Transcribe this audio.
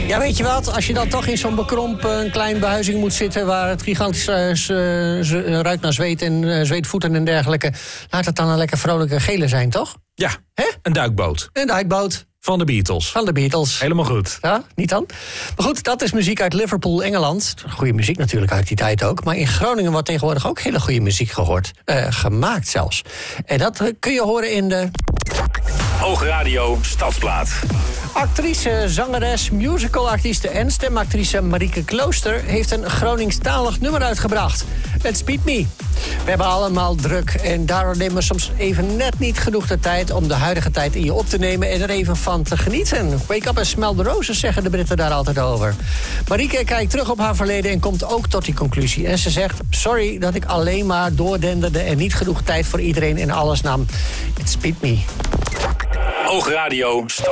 Ja, weet je wat? Als je dan toch in zo'n bekrompen klein behuizing moet zitten waar het gigantisch ruikt naar zweet en zweetvoeten en dergelijke, laat het dan een lekker vrolijke gele zijn, toch? Ja, een duikboot. Een duikboot. Van de Beatles. Van de Beatles. Helemaal goed. Ja, niet dan? Maar goed, dat is muziek uit Liverpool, Engeland. Goede muziek natuurlijk uit die tijd ook. Maar in Groningen wordt tegenwoordig ook hele goede muziek gehoord. Gemaakt zelfs. En dat kun je horen in de Oogradio Stadsplaat. Actrice, zangeres, musicalartieste en stemactrice Marieke Klooster heeft een Groningstalig nummer uitgebracht. Let's Beat Me. We hebben allemaal druk en daardoor nemen we soms even net niet genoeg de tijd om de huidige tijd in je op te nemen en er even van te genieten. Wake up and smell the roses, zeggen de Britten daar altijd over. Marieke kijkt terug op haar verleden en komt ook tot die conclusie. En ze zegt, sorry dat ik alleen maar doordenderde en niet genoeg tijd voor iedereen en alles nam. Let's Beat Me. Oogradio